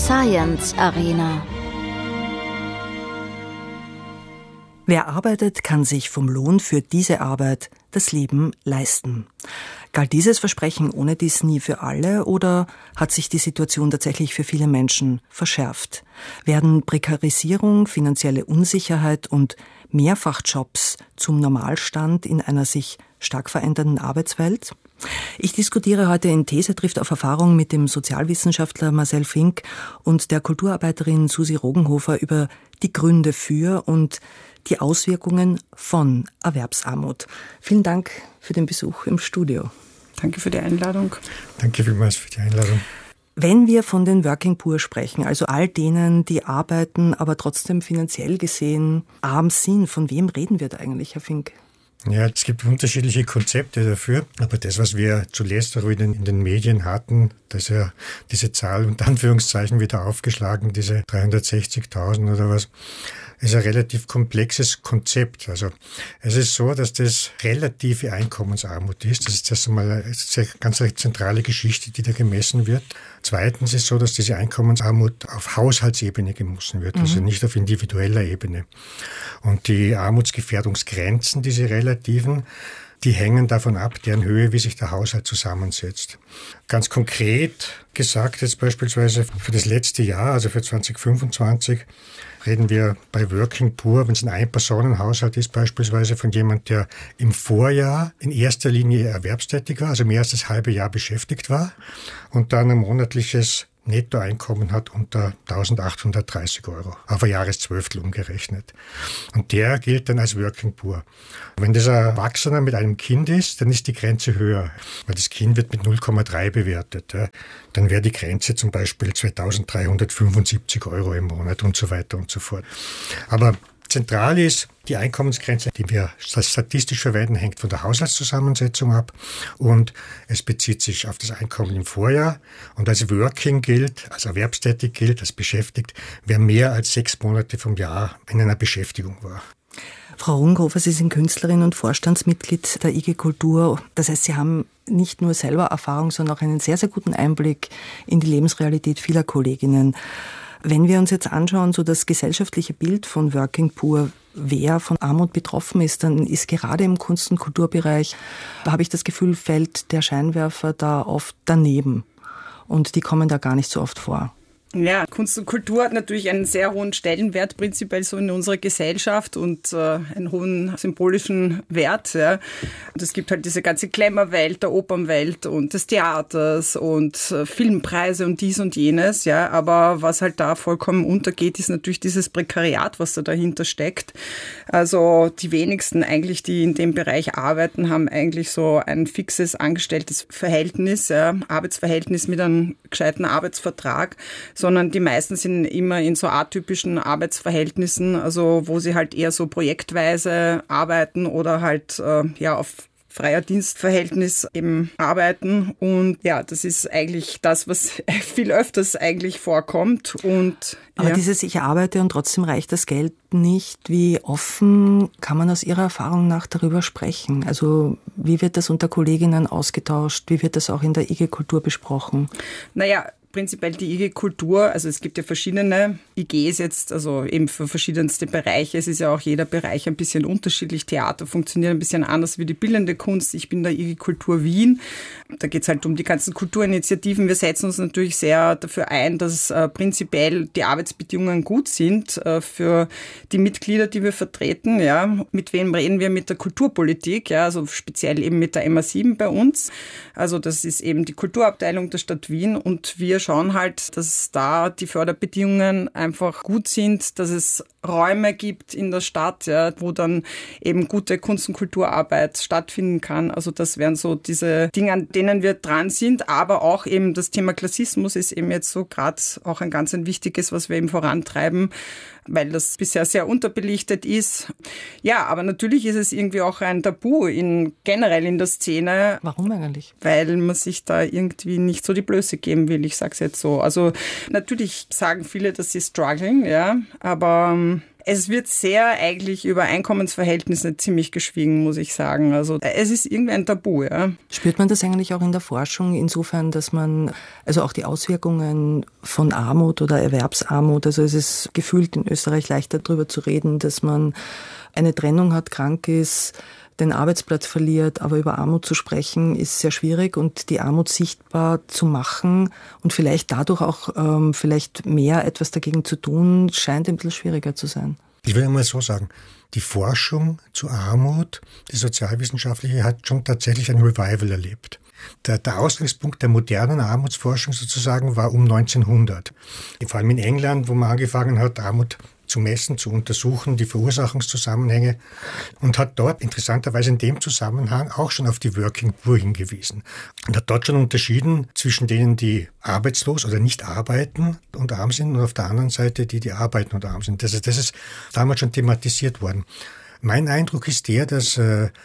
Science Arena. Wer arbeitet, kann sich vom Lohn für diese Arbeit das Leben leisten. Galt dieses Versprechen ohne dies nie für alle oder hat sich die Situation tatsächlich für viele Menschen verschärft? Werden Prekarisierung, finanzielle Unsicherheit und Mehrfachjobs zum Normalstand in einer sich stark verändernden Arbeitswelt? Ich diskutiere heute in These trifft auf Erfahrung mit dem Sozialwissenschaftler Marcel Fink und der Kulturarbeiterin Susi Rogenhofer über die Gründe für und die Auswirkungen von Erwerbsarmut. Vielen Dank für den Besuch im Studio. Danke für die Einladung. Danke vielmals für die Einladung. Wenn wir von den Working Poor sprechen, also all denen, die arbeiten, aber trotzdem finanziell gesehen arm sind, von wem reden wir da eigentlich, Herr Fink? Ja, es gibt unterschiedliche Konzepte dafür, aber das, was wir zuletzt auch wieder in den Medien hatten, dass ja diese Zahl unter Anführungszeichen wieder aufgeschlagen, diese 360.000 oder was, ist ein relativ komplexes Konzept. Also es ist so, dass das relative Einkommensarmut ist. Das ist erst einmal eine ganz zentrale Geschichte, die da gemessen wird. Zweitens ist so, dass diese Einkommensarmut auf Haushaltsebene gemessen wird, also nicht auf individueller Ebene. Und die Armutsgefährdungsgrenzen, diese relativen, die hängen davon ab, deren Höhe, wie sich der Haushalt zusammensetzt. Ganz konkret gesagt, jetzt beispielsweise für das letzte Jahr, also für 2025, reden wir bei Working Poor, wenn es ein Ein-Personen-Haushalt ist, beispielsweise von jemand, der im Vorjahr in erster Linie erwerbstätig war, also mehr als das halbe Jahr beschäftigt war und dann ein monatliches Nettoeinkommen hat unter 1.830 Euro, auf ein Jahreszwölftel umgerechnet. Und der gilt dann als Working Poor. Wenn das ein Erwachsener mit einem Kind ist, dann ist die Grenze höher, weil das Kind wird mit 0,3 bewertet. Ja. Dann wäre die Grenze zum Beispiel 2.375 Euro im Monat und so weiter und so fort. Aber zentral ist, die Einkommensgrenze, die wir statistisch verwenden, hängt von der Haushaltszusammensetzung ab und es bezieht sich auf das Einkommen im Vorjahr und als Working gilt, als erwerbstätig gilt, als beschäftigt, wer mehr als 6 Monate vom Jahr in einer Beschäftigung war. Frau Rogenhofer, Sie sind Künstlerin und Vorstandsmitglied der IG Kultur. Das heißt, Sie haben nicht nur selber Erfahrung, sondern auch einen sehr, sehr guten Einblick in die Lebensrealität vieler Kolleginnen. Wenn wir uns jetzt anschauen, so das gesellschaftliche Bild von Working Poor, wer von Armut betroffen ist, dann ist gerade im Kunst- und Kulturbereich, da habe ich das Gefühl, fällt der Scheinwerfer da oft daneben. Und die kommen da gar nicht so oft vor. Ja, Kunst und Kultur hat natürlich einen sehr hohen Stellenwert, prinzipiell so in unserer Gesellschaft und einen hohen symbolischen Wert. Ja. Und es gibt halt diese ganze Glamour-Welt, der Opernwelt und des Theaters und Filmpreise und dies und jenes. Ja. Aber was halt da vollkommen untergeht, ist natürlich dieses Prekariat, was da dahinter steckt. Also die wenigsten eigentlich, die in dem Bereich arbeiten, haben eigentlich so ein fixes angestelltes Verhältnis, ja, Arbeitsverhältnis mit einem gescheiten Arbeitsvertrag, sondern die meisten sind immer in so atypischen Arbeitsverhältnissen, also wo sie halt eher so projektweise arbeiten oder halt auf freier Dienstverhältnis eben arbeiten. Und ja, das ist eigentlich das, was viel öfters eigentlich vorkommt. Aber dieses ich arbeite und trotzdem reicht das Geld nicht. Wie offen kann man aus Ihrer Erfahrung nach darüber sprechen? Also wie wird das unter Kolleginnen ausgetauscht? Wie wird das auch in der IG Kultur besprochen? Naja, prinzipiell die IG Kultur, also es gibt ja verschiedene IGs jetzt, also eben für verschiedenste Bereiche. Es ist ja auch jeder Bereich ein bisschen unterschiedlich. Theater funktioniert ein bisschen anders wie die bildende Kunst. Ich bin der IG Kultur Wien. Da geht es halt um die ganzen Kulturinitiativen. Wir setzen uns natürlich sehr dafür ein, dass prinzipiell die Arbeitsbedingungen gut sind für die Mitglieder, die wir vertreten. Ja. Mit wem reden wir? Mit der Kulturpolitik, ja, also speziell eben mit der MA7 bei uns. Also das ist eben die Kulturabteilung der Stadt Wien und wir schauen halt, dass da die Förderbedingungen einfach gut sind, dass es Räume gibt in der Stadt, ja, wo dann eben gute Kunst- und Kulturarbeit stattfinden kann. Also das wären so diese Dinge, an denen wir dran sind. Aber auch eben das Thema Klassismus ist eben jetzt so gerade auch ein ganz ein wichtiges, was wir eben vorantreiben, weil das bisher sehr unterbelichtet ist. Ja, aber natürlich ist es irgendwie auch ein Tabu generell in der Szene. Warum eigentlich? Weil man sich da irgendwie nicht so die Blöße geben will, ich sag's jetzt so. Also natürlich sagen viele, dass sie strugglen, ja, aber Es wird sehr eigentlich über Einkommensverhältnisse ziemlich geschwiegen, muss ich sagen. Also es ist irgendwie ein Tabu, ja. Spürt man das eigentlich auch in der Forschung insofern, dass man, also auch die Auswirkungen von Armut oder Erwerbsarmut, also es ist gefühlt in Österreich leichter darüber zu reden, dass man eine Trennung hat, krank ist, den Arbeitsplatz verliert, aber über Armut zu sprechen ist sehr schwierig und die Armut sichtbar zu machen und vielleicht dadurch auch vielleicht mehr etwas dagegen zu tun, scheint ein bisschen schwieriger zu sein. Ich will mal so sagen, die Forschung zu Armut, die sozialwissenschaftliche, hat schon tatsächlich ein Revival erlebt. Der Ausgangspunkt der modernen Armutsforschung sozusagen war um 1900. Vor allem in England, wo man angefangen hat, Armut zu messen, zu untersuchen, die Verursachungszusammenhänge, und hat dort interessanterweise in dem Zusammenhang auch schon auf die Working Poor hingewiesen. Und hat dort schon unterschieden zwischen denen, die arbeitslos oder nicht arbeiten und arm sind, und auf der anderen Seite die arbeiten und arm sind. Das ist damals schon thematisiert worden. Mein Eindruck ist der, dass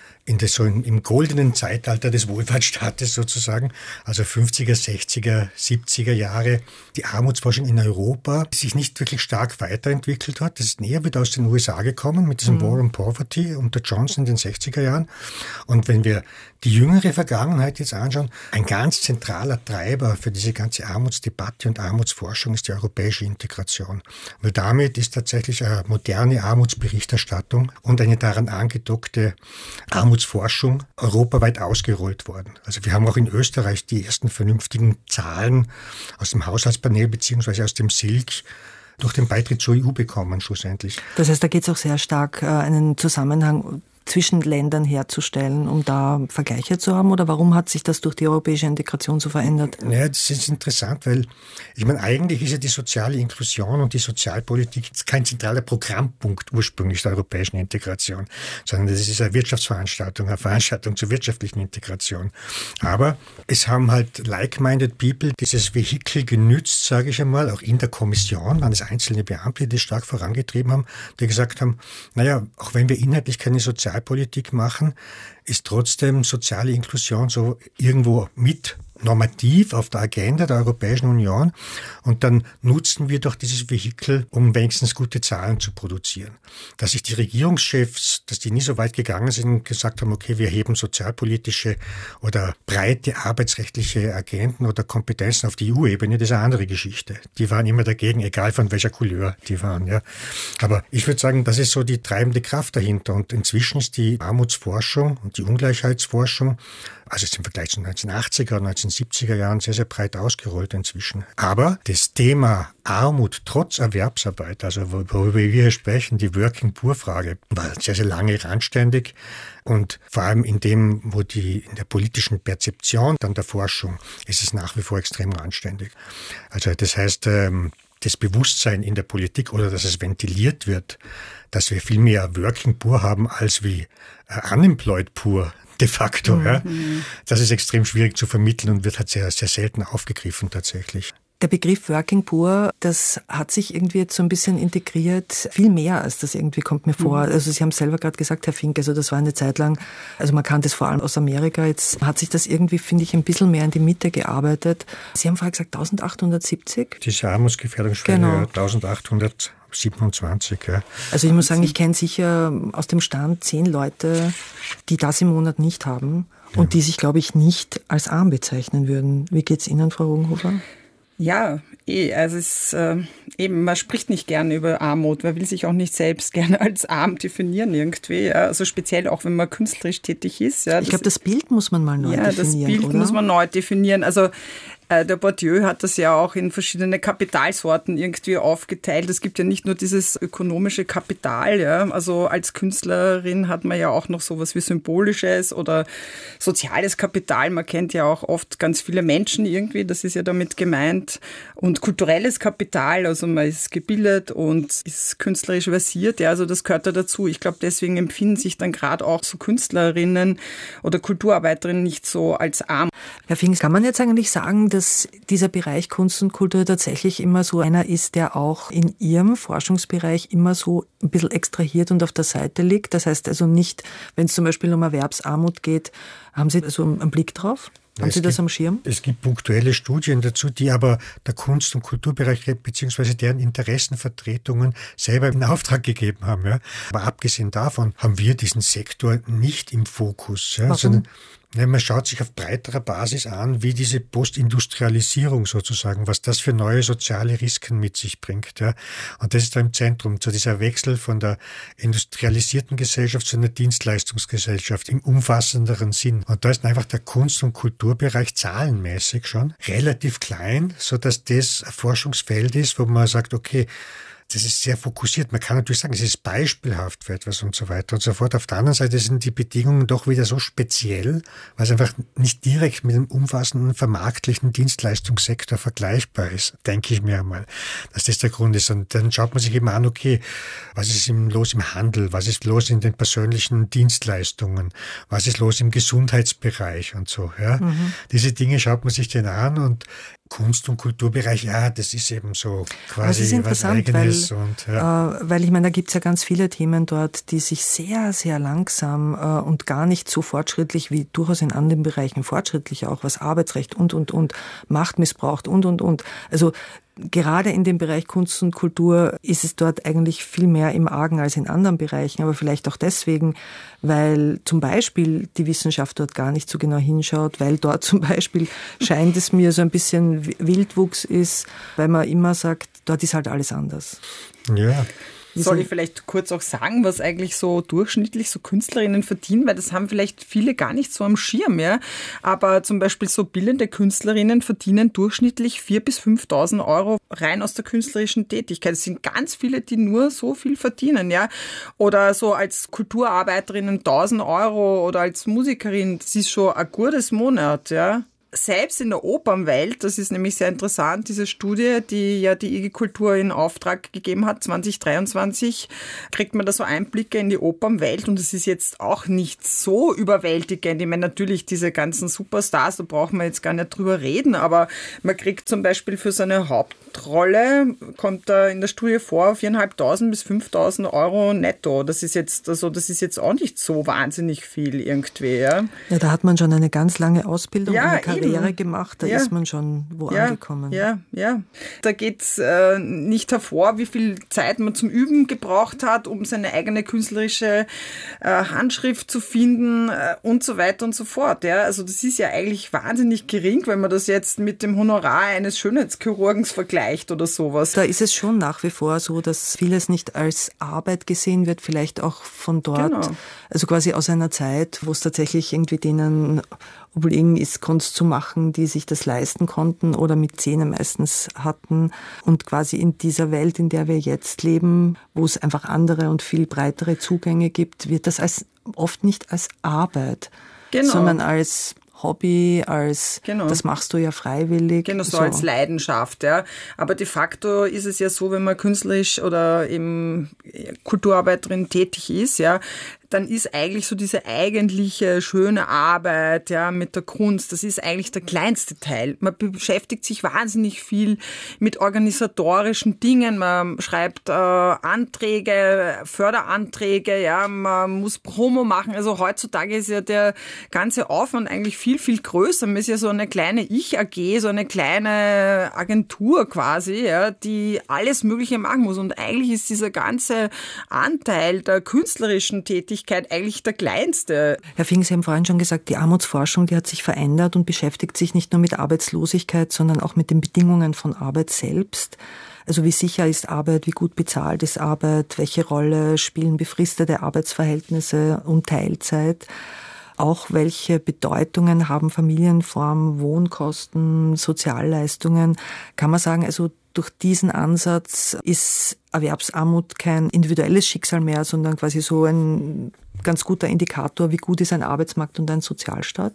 im goldenen Zeitalter des Wohlfahrtsstaates sozusagen, also 50er, 60er, 70er Jahre, die Armutsforschung in Europa sich nicht wirklich stark weiterentwickelt hat. Das ist näher wieder aus den USA gekommen mit diesem War on Poverty unter Johnson in den 60er Jahren. Und wenn wir die jüngere Vergangenheit jetzt anschauen, ein ganz zentraler Treiber für diese ganze Armutsdebatte und Armutsforschung ist die europäische Integration. Weil damit ist tatsächlich eine moderne Armutsberichterstattung und eine daran angedockte Armutsforschung europaweit ausgerollt worden. Also wir haben auch in Österreich die ersten vernünftigen Zahlen aus dem Haushaltspanel beziehungsweise aus dem SILK durch den Beitritt zur EU bekommen schlussendlich. Das heißt, da geht es auch sehr stark, einen Zusammenhang zwischen Ländern herzustellen, um da Vergleiche zu haben? Oder warum hat sich das durch die europäische Integration so verändert? Naja, das ist interessant, weil ich meine, eigentlich ist ja die soziale Inklusion und die Sozialpolitik kein zentraler Programmpunkt ursprünglich der europäischen Integration, sondern das ist eine Wirtschaftsveranstaltung, eine Veranstaltung zur wirtschaftlichen Integration. Aber es haben halt like-minded people dieses Vehikel genützt, sage ich einmal, auch in der Kommission, waren es einzelne Beamte, die das stark vorangetrieben haben, die gesagt haben, naja, auch wenn wir inhaltlich keine Sozialpolitik machen, ist trotzdem soziale Inklusion so irgendwo mit normativ auf der Agenda der Europäischen Union, und dann nutzen wir doch dieses Vehikel, um wenigstens gute Zahlen zu produzieren. Dass sich die Regierungschefs, dass die nie so weit gegangen sind und gesagt haben, okay, wir heben sozialpolitische oder breite arbeitsrechtliche Agenden oder Kompetenzen auf die EU-Ebene, das ist eine andere Geschichte. Die waren immer dagegen, egal von welcher Couleur die waren. Ja. Aber ich würde sagen, das ist so die treibende Kraft dahinter, und inzwischen ist die Armutsforschung und die Ungleichheitsforschung, also im Vergleich zu 1980er, 1970er Jahren sehr, sehr breit ausgerollt inzwischen. Aber das Thema Armut trotz Erwerbsarbeit, also worüber wir hier sprechen, die Working-Poor-Frage, war sehr, sehr lange randständig, und vor allem in der politischen Perzeption dann der Forschung ist es nach wie vor extrem randständig. Also das heißt, das Bewusstsein in der Politik, oder dass es ventiliert wird, dass wir viel mehr Working Poor haben als wie Unemployed Poor de facto. Mhm. Ja. Das ist extrem schwierig zu vermitteln und wird halt sehr, sehr selten aufgegriffen tatsächlich. Der Begriff Working Poor, das hat sich irgendwie jetzt so ein bisschen integriert, viel mehr als das irgendwie kommt mir vor. Also Sie haben selber gerade gesagt, Herr Fink, also das war eine Zeit lang, also man kannte es vor allem aus Amerika, jetzt hat sich das irgendwie, finde ich, ein bisschen mehr in die Mitte gearbeitet. Sie haben vorher gesagt 1870? Diese Armutsgefährdungsschwelle, genau. 1827, ja. Also ich muss sagen, ich kenne sicher aus dem Stand 10 Leute, die das im Monat nicht haben und die sich, glaube ich, nicht als arm bezeichnen würden. Wie geht's Ihnen, Frau Rugenhofer? Ja, also es ist eben, man spricht nicht gerne über Armut, man will sich auch nicht selbst gerne als arm definieren irgendwie, ja. Also speziell auch, wenn man künstlerisch tätig ist. Ja. Ich glaube, das Bild muss man mal neu definieren, das Bild oder? Muss man neu definieren. Also der Bourdieu hat das ja auch in verschiedene Kapitalsorten irgendwie aufgeteilt. Es gibt ja nicht nur dieses ökonomische Kapital, ja. Also als Künstlerin hat man ja auch noch sowas wie symbolisches oder soziales Kapital. Man kennt ja auch oft ganz viele Menschen irgendwie, das ist ja damit gemeint. Und kulturelles Kapital, also man ist gebildet und ist künstlerisch versiert, ja, also das gehört da dazu. Ich glaube, deswegen empfinden sich dann gerade auch so Künstlerinnen oder Kulturarbeiterinnen nicht so als arm. Herr Fink, kann man jetzt eigentlich sagen, dass dieser Bereich Kunst und Kultur tatsächlich immer so einer ist, der auch in Ihrem Forschungsbereich immer so ein bisschen extrahiert und auf der Seite liegt? Das heißt also nicht, wenn es zum Beispiel um Erwerbsarmut geht, haben Sie so einen Blick drauf? Haben Sie das am Schirm? Es gibt punktuelle Studien dazu, die aber der Kunst- und Kulturbereich bzw. deren Interessenvertretungen selber in Auftrag gegeben haben. Ja. Aber abgesehen davon haben wir diesen Sektor nicht im Fokus. Ja, sondern man schaut sich auf breiterer Basis an, wie diese Postindustrialisierung sozusagen, was das für neue soziale Risiken mit sich bringt. Ja. Und das ist da im Zentrum, so dieser Wechsel von der industrialisierten Gesellschaft zu einer Dienstleistungsgesellschaft im umfassenderen Sinn. Und da ist einfach der Kunst- und Kulturbereich zahlenmäßig schon relativ klein, sodass das ein Forschungsfeld ist, wo man sagt, okay, das ist sehr fokussiert. Man kann natürlich sagen, es ist beispielhaft für etwas und so weiter und so fort. Auf der anderen Seite sind die Bedingungen doch wieder so speziell, weil es einfach nicht direkt mit dem umfassenden vermarktlichen Dienstleistungssektor vergleichbar ist, denke ich mir einmal, dass das der Grund ist. Und dann schaut man sich eben an, okay, was ist los im Handel, was ist los in den persönlichen Dienstleistungen, was ist los im Gesundheitsbereich und so. Ja. Diese Dinge schaut man sich dann an und Kunst- und Kulturbereich, ja, das ist eben so quasi was Eigenes. Weil ich meine, da gibt es ja ganz viele Themen dort, die sich sehr, sehr langsam und gar nicht so fortschrittlich wie durchaus in anderen Bereichen fortschrittlich auch, was Arbeitsrecht und Machtmissbrauch und. Also gerade in dem Bereich Kunst und Kultur ist es dort eigentlich viel mehr im Argen als in anderen Bereichen, aber vielleicht auch deswegen, weil zum Beispiel die Wissenschaft dort gar nicht so genau hinschaut, weil dort zum Beispiel scheint es mir so ein bisschen Wildwuchs ist, weil man immer sagt, dort ist halt alles anders. Ja. Soll ich vielleicht kurz auch sagen, was eigentlich so durchschnittlich so Künstlerinnen verdienen, weil das haben vielleicht viele gar nicht so am Schirm, ja. Aber zum Beispiel so bildende Künstlerinnen verdienen durchschnittlich 4.000 bis 5.000 Euro rein aus der künstlerischen Tätigkeit. Es sind ganz viele, die nur so viel verdienen, ja. Oder so als Kulturarbeiterinnen 1.000 Euro oder als Musikerin, das ist schon ein gutes Monat, ja. Selbst in der Opernwelt, das ist nämlich sehr interessant, diese Studie, die ja die IG Kultur in Auftrag gegeben hat, 2023, kriegt man da so Einblicke in die Opernwelt und es ist jetzt auch nicht so überwältigend. Ich meine, natürlich diese ganzen Superstars, da brauchen wir jetzt gar nicht drüber reden, aber man kriegt zum Beispiel für seine Hauptrolle, kommt da in der Studie vor, 4.500 bis 5.000 Euro netto. Das ist jetzt auch nicht so wahnsinnig viel irgendwie, ja. Ja, da hat man schon eine ganz lange Ausbildung, eine Karriere gemacht, da ist man schon angekommen. Ja. Da geht's nicht hervor, wie viel Zeit man zum Üben gebraucht hat, um seine eigene künstlerische Handschrift zu finden und so weiter und so fort. Ja. Also das ist ja eigentlich wahnsinnig gering, wenn man das jetzt mit dem Honorar eines Schönheitschirurgens vergleicht oder sowas. Da ist es schon nach wie vor so, dass vieles nicht als Arbeit gesehen wird, vielleicht auch von dort, also quasi aus einer Zeit, wo es tatsächlich irgendwie denen obliegen ist, Kunst zu machen, die sich das leisten konnten oder mit Zähne meistens hatten. Und quasi in dieser Welt, in der wir jetzt leben, wo es einfach andere und viel breitere Zugänge gibt, wird das oft nicht als Arbeit, sondern als Hobby, das machst du ja freiwillig. Genau, so als Leidenschaft, ja. Aber de facto ist es ja so, wenn man künstlerisch oder eben Kulturarbeiterin tätig ist, ja, dann ist eigentlich so diese eigentliche schöne Arbeit, ja, mit der Kunst, das ist eigentlich der kleinste Teil. Man beschäftigt sich wahnsinnig viel mit organisatorischen Dingen. Man schreibt Anträge, Förderanträge, ja, man muss Promo machen. Also heutzutage ist ja der ganze Aufwand eigentlich viel, viel größer. Man ist ja so eine kleine Ich-AG, so eine kleine Agentur quasi, ja, die alles Mögliche machen muss. Und eigentlich ist dieser ganze Anteil der künstlerischen Tätigkeit eigentlich der kleinste. Herr Fink, Sie haben vorhin schon gesagt, die Armutsforschung, die hat sich verändert und beschäftigt sich nicht nur mit Arbeitslosigkeit, sondern auch mit den Bedingungen von Arbeit selbst. Also wie sicher ist Arbeit, wie gut bezahlt ist Arbeit, welche Rolle spielen befristete Arbeitsverhältnisse und Teilzeit. Auch welche Bedeutungen haben Familienform, Wohnkosten, Sozialleistungen. Kann man sagen, also durch diesen Ansatz ist Erwerbsarmut kein individuelles Schicksal mehr, sondern quasi so ein ganz guter Indikator, wie gut ist ein Arbeitsmarkt und ein Sozialstaat?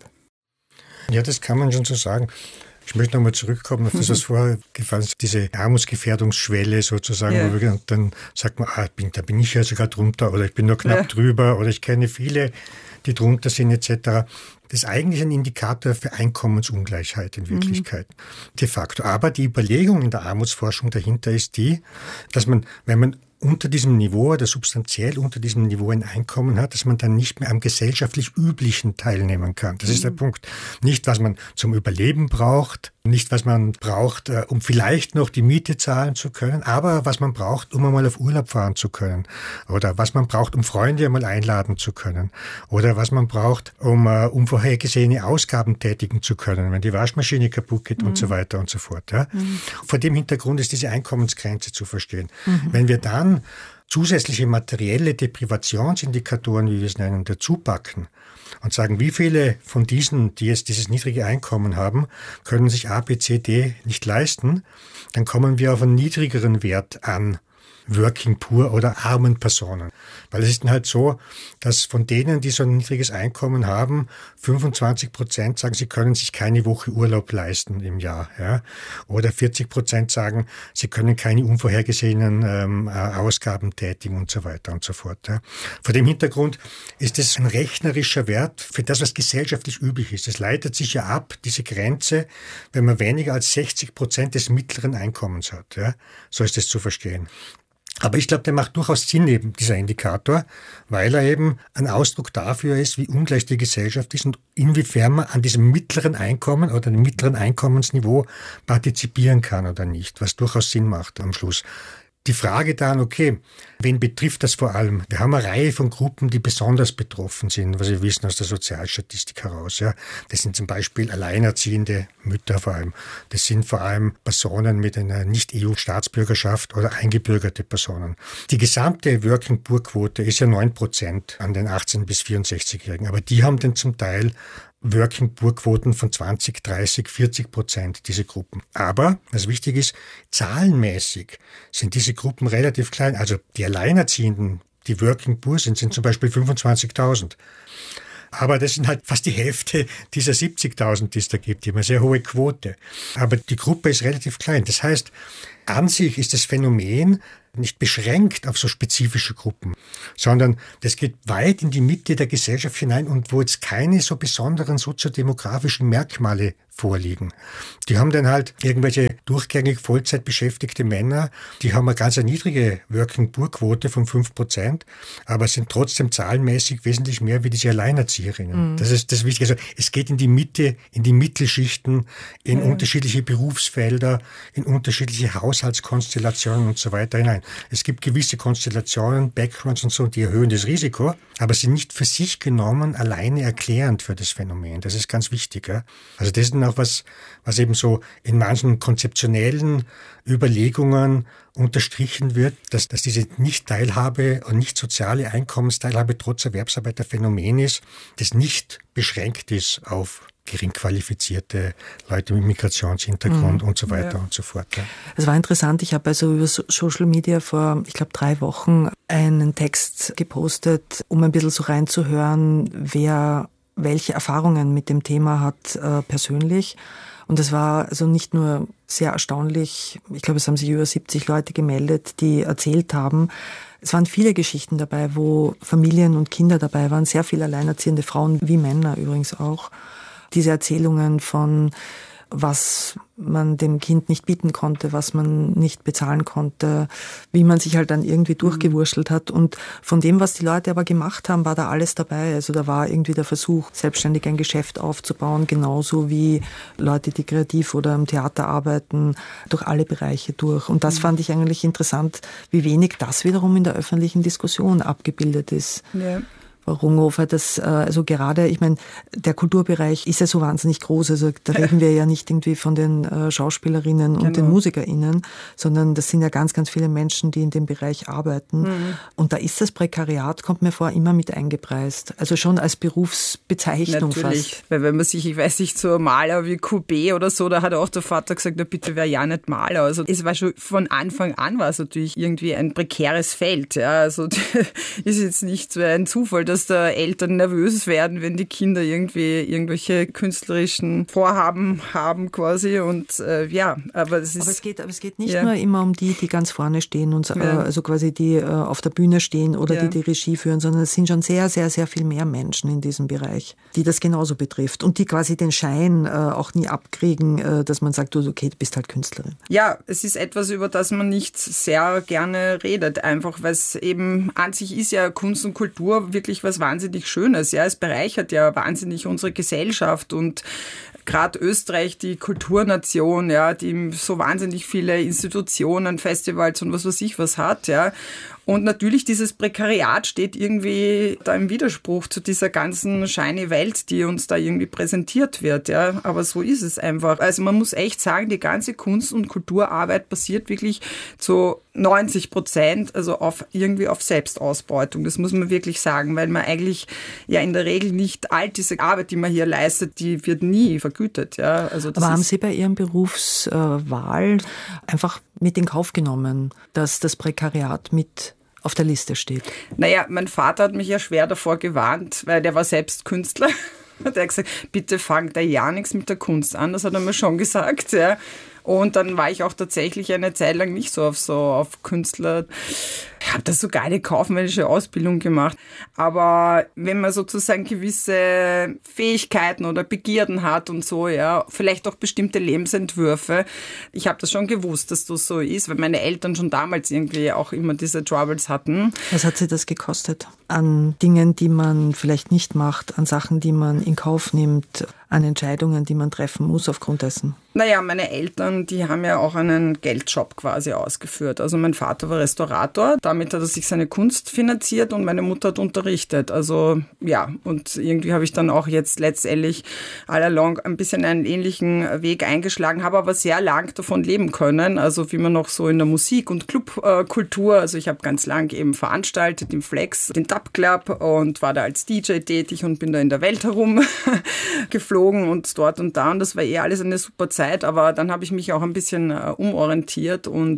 Ja, das kann man schon so sagen. Ich möchte nochmal zurückkommen auf das, was vorher gefallen ist, diese Armutsgefährdungsschwelle sozusagen. Ja. Und dann sagt man, da bin ich ja sogar drunter oder ich bin nur knapp drüber oder ich kenne viele, die drunter sind etc. Das ist eigentlich ein Indikator für Einkommensungleichheit in Wirklichkeit, de facto. Aber die Überlegung in der Armutsforschung dahinter ist die, dass man, wenn man unter diesem Niveau oder substanziell unter diesem Niveau ein Einkommen hat, dass man dann nicht mehr am gesellschaftlich Üblichen teilnehmen kann. Das ist der Punkt. Nicht, was man zum Überleben braucht, nicht, was man braucht, um vielleicht noch die Miete zahlen zu können, aber was man braucht, um einmal auf Urlaub fahren zu können. Oder was man braucht, um Freunde einmal einladen zu können. Oder was man braucht, um unvorhergesehene Ausgaben tätigen zu können, wenn die Waschmaschine kaputt geht und so weiter und so fort. Ja. Vor dem Hintergrund ist diese Einkommensgrenze zu verstehen. Wenn wir dann zusätzliche materielle Deprivationsindikatoren, wie wir es nennen, dazu packen und sagen, wie viele von diesen, die jetzt dieses niedrige Einkommen haben, können sich A, B, C, D nicht leisten, dann kommen wir auf einen niedrigeren Wert an Working Poor oder armen Personen. Weil es ist dann halt so, dass von denen, die so ein niedriges Einkommen haben, 25% sagen, sie können sich keine Woche Urlaub leisten im Jahr. Ja? Oder 40% sagen, sie können keine unvorhergesehenen Ausgaben tätigen und so weiter und so fort. Ja? Vor dem Hintergrund ist es ein rechnerischer Wert für das, was gesellschaftlich üblich ist. Es leitet sich ja ab, diese Grenze, wenn man weniger als 60% des mittleren Einkommens hat. Ja? So ist es zu verstehen. Aber ich glaube, der macht durchaus Sinn, eben dieser Indikator, weil er eben ein Ausdruck dafür ist, wie ungleich die Gesellschaft ist und inwiefern man an diesem mittleren Einkommen oder dem mittleren Einkommensniveau partizipieren kann oder nicht, was durchaus Sinn macht am Schluss. Die Frage dann, okay, wen betrifft das vor allem? Wir haben eine Reihe von Gruppen, die besonders betroffen sind, was wir wissen aus der Sozialstatistik heraus. Ja. Das sind zum Beispiel alleinerziehende Mütter vor allem. Das sind vor allem Personen mit einer Nicht-EU-Staatsbürgerschaft oder eingebürgerte Personen. Die gesamte Working-Poor-Quote ist ja 9% an den 18- bis 64-Jährigen. Aber die haben dann zum Teil Working-Poor-Quoten von 20, 30, 40%, diese Gruppen. Aber, was wichtig ist, zahlenmäßig sind diese Gruppen relativ klein. Also die Alleinerziehenden, die Working-Poor sind zum Beispiel 25.000. Aber das sind halt fast die Hälfte dieser 70.000, die es da gibt, die haben eine sehr hohe Quote. Aber die Gruppe ist relativ klein. Das heißt, an sich ist das Phänomen nicht beschränkt auf so spezifische Gruppen, sondern das geht weit in die Mitte der Gesellschaft hinein und wo jetzt keine so besonderen soziodemografischen Merkmale vorliegen. Die haben dann halt irgendwelche durchgängig Vollzeit beschäftigte Männer, die haben eine ganz niedrige Working-Poor-Quote von 5%, aber sind trotzdem zahlenmäßig wesentlich mehr wie diese Alleinerzieherinnen. Das ist das Wichtige. Also es geht in die Mitte, in die Mittelschichten, in unterschiedliche Berufsfelder, in unterschiedliche Haushaltskonstellationen und so weiter hinein. Es gibt gewisse Konstellationen, Backgrounds und so, die erhöhen das Risiko, aber sind nicht für sich genommen alleine erklärend für das Phänomen. Das ist ganz wichtig. Ja? Also das ist dann auch was eben so in manchen konzeptionellen Überlegungen unterstrichen wird, dass diese Nicht-Teilhabe und nicht soziale Einkommensteilhabe trotz Erwerbsarbeit ein Phänomen ist, das nicht beschränkt ist auf gering qualifizierte Leute mit Migrationshintergrund und so weiter und so fort. Ja. Es war interessant, ich habe also über Social Media vor, ich glaube, 3 Wochen einen Text gepostet, um ein bisschen so reinzuhören, wer welche Erfahrungen mit dem Thema hat persönlich. Und es war also nicht nur sehr erstaunlich, ich glaube, es haben sich über 70 Leute gemeldet, die erzählt haben. Es waren viele Geschichten dabei, wo Familien und Kinder dabei waren, sehr viele alleinerziehende Frauen, wie Männer übrigens auch. Diese Erzählungen von, was man dem Kind nicht bieten konnte, was man nicht bezahlen konnte, wie man sich halt dann irgendwie durchgewurschtelt hat. Und von dem, was die Leute aber gemacht haben, war da alles dabei. Also da war irgendwie der Versuch, selbstständig ein Geschäft aufzubauen, genauso wie Leute, die kreativ oder im Theater arbeiten, durch alle Bereiche durch. Und das fand ich eigentlich interessant, wie wenig das wiederum in der öffentlichen Diskussion abgebildet ist. Ja. Frau Runghofer, also gerade, ich meine, der Kulturbereich ist ja so wahnsinnig groß, also da reden wir ja nicht irgendwie von den Schauspielerinnen und den MusikerInnen, sondern das sind ja ganz, ganz viele Menschen, die in dem Bereich arbeiten. Und da ist das Prekariat, kommt mir vor, immer mit eingepreist. Also schon als Berufsbezeichnung natürlich, fast. Weil wenn man sich, ich weiß nicht, so Maler wie Courbet oder so, da hat auch der Vater gesagt, na bitte wäre ja nicht Maler. Also es war schon von Anfang an, war es natürlich irgendwie ein prekäres Feld. Ja. Also ist jetzt nicht so ein Zufall, dass da Eltern nervös werden, wenn die Kinder irgendwie irgendwelche künstlerischen Vorhaben haben quasi. Und aber es geht nicht nur immer um die ganz vorne stehen und also quasi die auf der Bühne stehen oder die Regie führen, sondern es sind schon sehr, sehr, sehr viel mehr Menschen in diesem Bereich, die das genauso betrifft und die quasi den Schein auch nie abkriegen, dass man sagt, okay, du bist halt Künstlerin. Ja, es ist etwas, über das man nicht sehr gerne redet, einfach weil es eben an sich ist ja Kunst und Kultur wirklich was wahnsinnig Schönes. Ja, es bereichert ja wahnsinnig unsere Gesellschaft und gerade Österreich, die Kulturnation, ja, die so wahnsinnig viele Institutionen, Festivals und was weiß ich was hat, ja. Und natürlich dieses Prekariat steht irgendwie da im Widerspruch zu dieser ganzen shiny Welt, die uns da irgendwie präsentiert wird, ja. Aber so ist es einfach. Also man muss echt sagen, die ganze Kunst- und Kulturarbeit basiert wirklich zu 90%, also auf Selbstausbeutung. Das muss man wirklich sagen, weil man eigentlich ja in der Regel nicht all diese Arbeit, die man hier leistet, die wird nie vergütet, ja. Also das Aber haben Sie bei Ihrem Berufswahl einfach mit in Kauf genommen, dass das Prekariat mit auf der Liste steht? Naja, mein Vater hat mich ja schwer davor gewarnt, weil der war selbst Künstler. Hat er gesagt, bitte fang da ja nichts mit der Kunst an. Das hat er mir schon gesagt, ja. Und dann war ich auch tatsächlich eine Zeit lang nicht so auf Künstler. Ich habe da sogar eine kaufmännische Ausbildung gemacht. Aber wenn man sozusagen gewisse Fähigkeiten oder Begierden hat und so, ja, vielleicht auch bestimmte Lebensentwürfe. Ich habe das schon gewusst, dass das so ist, weil meine Eltern schon damals irgendwie auch immer diese Troubles hatten. Was hat Sie das gekostet? An Dingen, die man vielleicht nicht macht, an Sachen, die man in Kauf nimmt, an Entscheidungen, die man treffen muss aufgrund dessen? Naja, meine Eltern, die haben ja auch einen Geldjob quasi ausgeführt. Also mein Vater war Restaurator, damit hat er sich seine Kunst finanziert und meine Mutter hat unterrichtet. Also ja, und irgendwie habe ich dann auch jetzt letztendlich all along ein bisschen einen ähnlichen Weg eingeschlagen, habe aber sehr lang davon leben können. Also wie man noch so in der Musik- und Clubkultur, also ich habe ganz lang eben veranstaltet im Flex, den Dub Club und war da als DJ tätig und bin da in der Welt herum geflogen und dort und da und das war alles eine super Zeit. Aber dann habe ich mich auch ein bisschen umorientiert und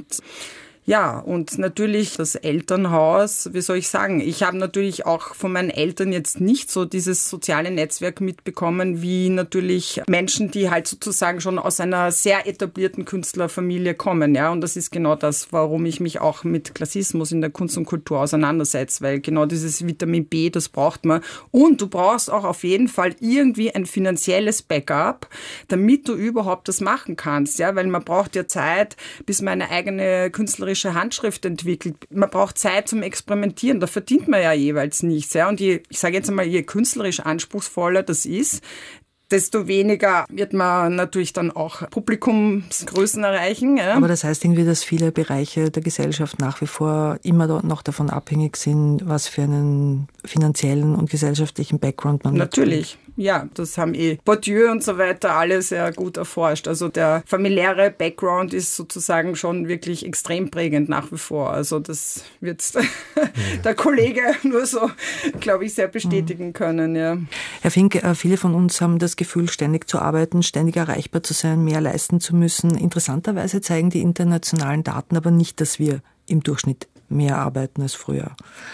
ja, und natürlich das Elternhaus, wie soll ich sagen, ich habe natürlich auch von meinen Eltern jetzt nicht so dieses soziale Netzwerk mitbekommen, wie natürlich Menschen, die halt sozusagen schon aus einer sehr etablierten Künstlerfamilie kommen, ja, und das ist genau das, warum ich mich auch mit Klassismus in der Kunst und Kultur auseinandersetze, weil genau dieses Vitamin B, das braucht man und du brauchst auch auf jeden Fall irgendwie ein finanzielles Backup, damit du überhaupt das machen kannst, ja, weil man braucht ja Zeit, bis man eine eigene künstlerische Handschrift entwickelt. Man braucht Zeit zum Experimentieren. Da verdient man ja jeweils nichts. Ja? Und ich sage jetzt einmal, je künstlerisch anspruchsvoller das ist, desto weniger wird man natürlich dann auch Publikumsgrößen erreichen. Ja? Aber das heißt irgendwie, dass viele Bereiche der Gesellschaft nach wie vor immer noch davon abhängig sind, was für einen finanziellen und gesellschaftlichen Background man natürlich. Ja, das haben Bourdieu und so weiter alle sehr gut erforscht. Also der familiäre Background ist sozusagen schon wirklich extrem prägend nach wie vor. Also das wird der Kollege nur so, glaube ich, sehr bestätigen können. Ja. Herr Fink, viele von uns haben das Gefühl, ständig zu arbeiten, ständig erreichbar zu sein, mehr leisten zu müssen. Interessanterweise zeigen die internationalen Daten aber nicht, dass wir im Durchschnitt mehr arbeiten als früher.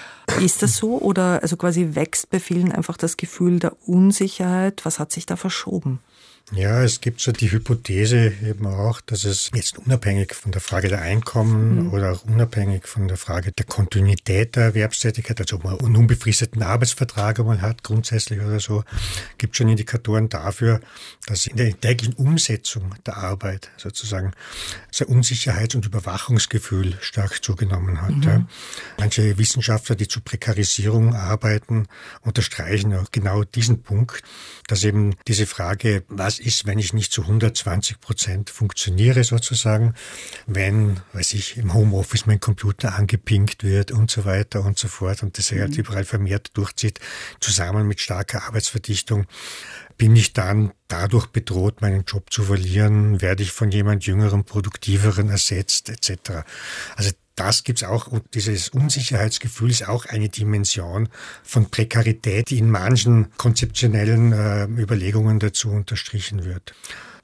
Ist das so oder also quasi wächst bei vielen einfach das Gefühl der Unsicherheit? Was hat sich da verschoben? Ja, es gibt so die Hypothese eben auch, dass es jetzt unabhängig von der Frage der Einkommen oder auch unabhängig von der Frage der Kontinuität der Erwerbstätigkeit, also ob man einen unbefristeten Arbeitsvertrag einmal hat, grundsätzlich oder so, gibt schon Indikatoren dafür, dass in der täglichen Umsetzung der Arbeit sozusagen so Unsicherheits- und Überwachungsgefühl stark zugenommen hat. Ja. Manche Wissenschaftler, die zur Prekarisierung arbeiten, unterstreichen auch genau diesen Punkt, dass eben diese Frage, was ist, wenn ich nicht zu 120% funktioniere sozusagen, wenn, weiß ich, im Homeoffice mein Computer angepinkt wird und so weiter und so fort und das sich halt überall vermehrt durchzieht, zusammen mit starker Arbeitsverdichtung, bin ich dann dadurch bedroht, meinen Job zu verlieren, werde ich von jemand Jüngerem, Produktiveren ersetzt etc. Also das gibt's auch und dieses Unsicherheitsgefühl ist auch eine Dimension von Prekarität, die in manchen konzeptionellen Überlegungen dazu unterstrichen wird.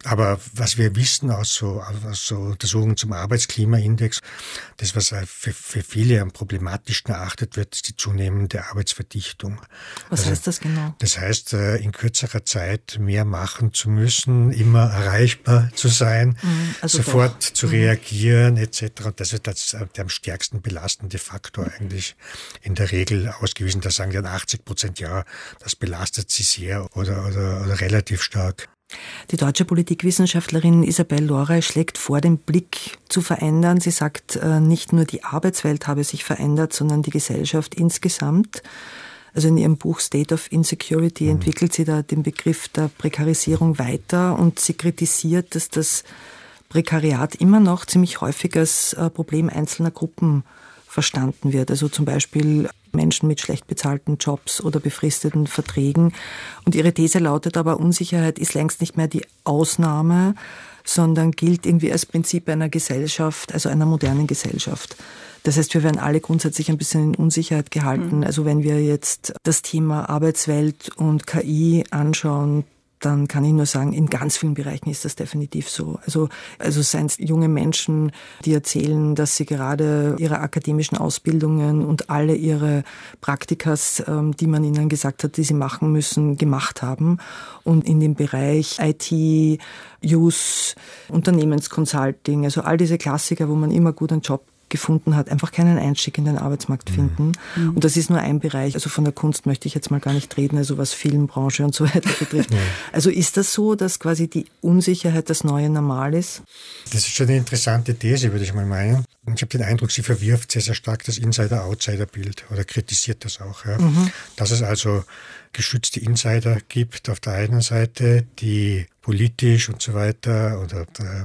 Aber was wir wissen aus so Untersuchungen zum Arbeitsklimaindex, das, was für viele am problematischsten erachtet wird, ist die zunehmende Arbeitsverdichtung. Was heißt das genau? Das heißt, in kürzerer Zeit mehr machen zu müssen, immer erreichbar zu sein, also sofort zu reagieren etc. Und das wird als der am stärksten belastende Faktor eigentlich in der Regel ausgewiesen. Da sagen dann 80%, ja, das belastet sie sehr oder relativ stark. Die deutsche Politikwissenschaftlerin Isabel Lorey schlägt vor, den Blick zu verändern. Sie sagt, nicht nur die Arbeitswelt habe sich verändert, sondern die Gesellschaft insgesamt. Also in ihrem Buch State of Insecurity entwickelt sie da den Begriff der Prekarisierung weiter und sie kritisiert, dass das Prekariat immer noch ziemlich häufig als Problem einzelner Gruppen verstanden wird. Also zum Beispiel Menschen mit schlecht bezahlten Jobs oder befristeten Verträgen. Und ihre These lautet aber, Unsicherheit ist längst nicht mehr die Ausnahme, sondern gilt irgendwie als Prinzip einer Gesellschaft, also einer modernen Gesellschaft. Das heißt, wir werden alle grundsätzlich ein bisschen in Unsicherheit gehalten. Also wenn wir jetzt das Thema Arbeitswelt und KI anschauen, dann kann ich nur sagen, in ganz vielen Bereichen ist das definitiv so. Also seien es junge Menschen, die erzählen, dass sie gerade ihre akademischen Ausbildungen und alle ihre Praktikas, die man ihnen gesagt hat, die sie machen müssen, gemacht haben. Und in dem Bereich IT, Use, Unternehmensconsulting, also all diese Klassiker, wo man immer gut einen Job gefunden hat, einfach keinen Einstieg in den Arbeitsmarkt finden. Und das ist nur ein Bereich. Also von der Kunst möchte ich jetzt mal gar nicht reden, also was Filmbranche und so weiter betrifft. Also ist das so, dass quasi die Unsicherheit das neue Normal ist? Das ist schon eine interessante These, würde ich mal meinen. Ich habe den Eindruck, sie verwirft sehr, sehr stark das Insider-Outsider-Bild oder kritisiert das auch. Ja. Dass es also geschützte Insider gibt auf der einen Seite, die politisch und so weiter oder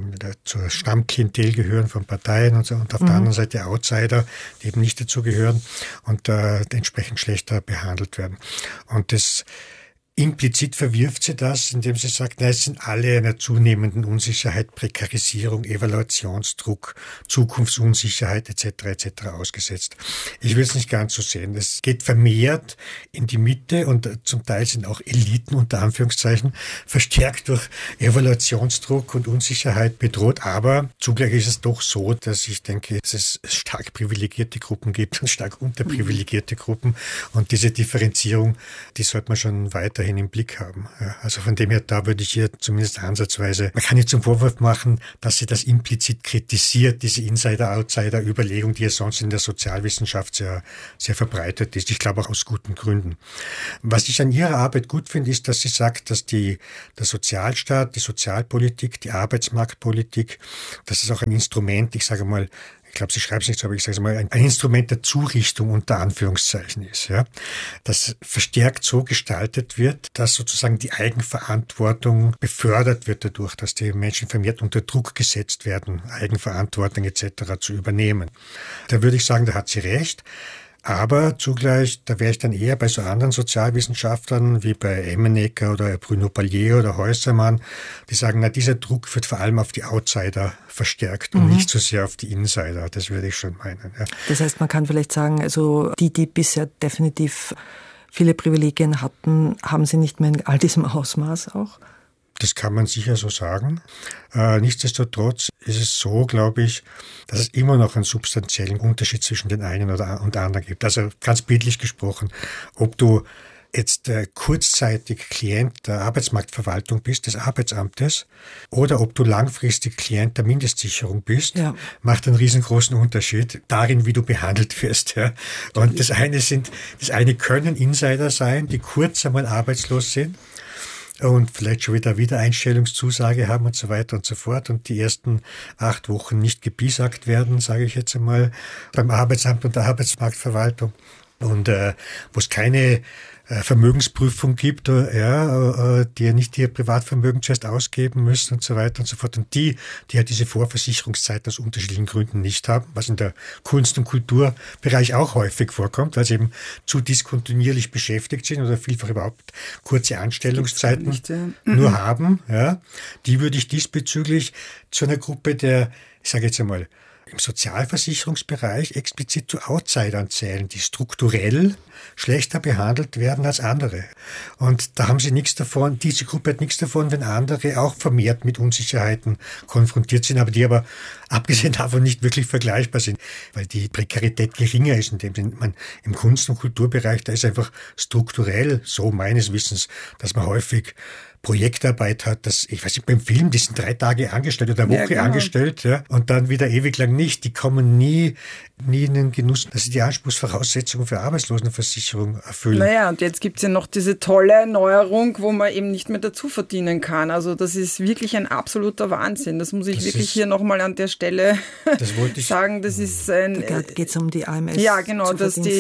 zur Stammklientel gehören von Parteien und so, und auf der anderen Seite Outsider, die eben nicht dazu gehören und entsprechend schlechter behandelt werden. Und das implizit verwirft sie das, indem sie sagt, es sind alle einer zunehmenden Unsicherheit, Prekarisierung, Evaluationsdruck, Zukunftsunsicherheit etc. ausgesetzt. Ich will es nicht ganz so sehen. Es geht vermehrt in die Mitte und zum Teil sind auch Eliten unter Anführungszeichen verstärkt durch Evaluationsdruck und Unsicherheit bedroht. Aber zugleich ist es doch so, dass ich denke, dass es stark privilegierte Gruppen gibt und stark unterprivilegierte Gruppen. Und diese Differenzierung, die sollte man schon weiterhin im Blick haben. Also von dem her, da würde ich hier zumindest ansatzweise, man kann nicht zum Vorwurf machen, dass sie das implizit kritisiert, diese Insider-Outsider-Überlegung, die ja sonst in der Sozialwissenschaft sehr, sehr verbreitet ist. Ich glaube auch aus guten Gründen. Was ich an ihrer Arbeit gut finde, ist, dass sie sagt, dass der Sozialstaat, die Sozialpolitik, die Arbeitsmarktpolitik, das ist auch ein Instrument, ich sage mal, ich glaube, sie schreibt es nicht so, aber ich sage es mal, ein Instrument der Zurichtung unter Anführungszeichen ist, ja, das verstärkt so gestaltet wird, dass sozusagen die Eigenverantwortung befördert wird dadurch, dass die Menschen vermehrt unter Druck gesetzt werden, Eigenverantwortung etc. zu übernehmen. Da würde ich sagen, da hat sie recht. Aber zugleich, da wäre ich dann eher bei so anderen Sozialwissenschaftlern wie bei Emmenegger oder Bruno Palier oder Häusermann, die sagen, dieser Druck wird vor allem auf die Outsider verstärkt und nicht so sehr auf die Insider. Das würde ich schon meinen. Ja. Das heißt, man kann vielleicht sagen, also die bisher definitiv viele Privilegien hatten, haben sie nicht mehr in all diesem Ausmaß auch? Das kann man sicher so sagen. Nichtsdestotrotz ist es so, glaube ich, dass es immer noch einen substanziellen Unterschied zwischen den einen und anderen gibt. Also ganz bildlich gesprochen, ob du jetzt kurzzeitig Klient der Arbeitsmarktverwaltung bist, des Arbeitsamtes, oder ob du langfristig Klient der Mindestsicherung bist, macht einen riesengroßen Unterschied darin, wie du behandelt wirst. Ja. Und das eine können Insider sein, die kurz einmal arbeitslos sind und vielleicht schon wieder Wiedereinstellungszusage haben und so weiter und so fort und die ersten 8 Wochen nicht gebiesackt werden, sage ich jetzt einmal, beim Arbeitsamt und der Arbeitsmarktverwaltung. Und wo es keine Vermögensprüfung gibt, die nicht ihr Privatvermögen zuerst ausgeben müssen und so weiter und so fort. Und die ja diese Vorversicherungszeit aus unterschiedlichen Gründen nicht haben, was in der Kunst- und Kulturbereich auch häufig vorkommt, weil sie eben zu diskontinuierlich beschäftigt sind oder vielfach überhaupt kurze Anstellungszeiten nur haben. Ja. Die würde ich diesbezüglich zu einer Gruppe der ich sage jetzt einmal, im Sozialversicherungsbereich explizit zu Outsidern zählen, die strukturell schlechter behandelt werden als andere. Und da haben sie nichts davon, diese Gruppe hat nichts davon, wenn andere auch vermehrt mit Unsicherheiten konfrontiert sind, aber abgesehen davon nicht wirklich vergleichbar sind, weil die Prekarität geringer ist, indem man im Kunst- und Kulturbereich, da ist einfach strukturell so meines Wissens, dass man häufig Projektarbeit hat, ich weiß nicht, beim Film, die sind 3 Tage angestellt oder eine Woche angestellt, ja, und dann wieder ewig lang nicht. Die kommen nie in den Genuss, dass sie die Anspruchsvoraussetzungen für Arbeitslosenversicherung erfüllen. Naja, und jetzt gibt's ja noch diese tolle Neuerung, wo man eben nicht mehr dazu verdienen kann. Also das ist wirklich ein absoluter Wahnsinn. Das muss ich wirklich hier nochmal an der Stelle sagen. Das ist ein... Da geht es um die AMS. Ja, genau, dass man